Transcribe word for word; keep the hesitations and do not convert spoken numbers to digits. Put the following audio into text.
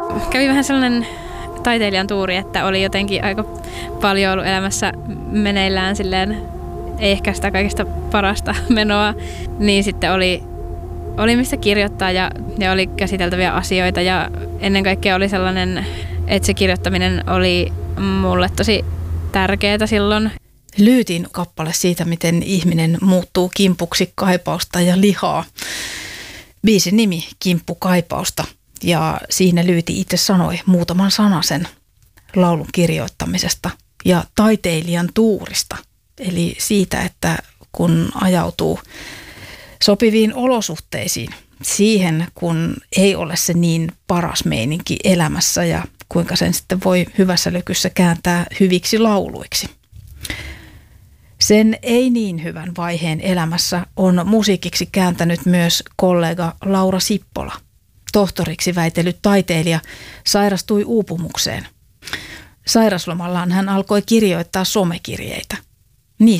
kävi vähän sellainen taiteilijan tuuri, että oli jotenkin aika paljon ollut elämässä meneillään silleen, ei ehkä sitä kaikista parasta menoa, niin sitten oli, oli mistä kirjoittaa ja, ja oli käsiteltäviä asioita ja ennen kaikkea oli sellainen, että se kirjoittaminen oli mulle tosi tärkeää silloin. Lyytin kappale siitä, miten ihminen muuttuu kimpuksi kaipausta ja lihaa. Biisin nimi Kimppu kaipausta ja siinä Lyyti itse sanoi muutaman sanasen laulun kirjoittamisesta ja taiteilijan tuurista. Eli siitä, että kun ajautuu sopiviin olosuhteisiin, siihen kun ei ole se niin paras meininki elämässä ja kuinka sen sitten voi hyvässä lykyssä kääntää hyviksi lauluiksi. Sen ei niin hyvän vaiheen elämässä on musiikiksi kääntänyt myös kollega Laura Sippola. Tohtoriksi väitellyt taiteilija sairastui uupumukseen. Sairaslomallaan hän alkoi kirjoittaa somekirjeitä.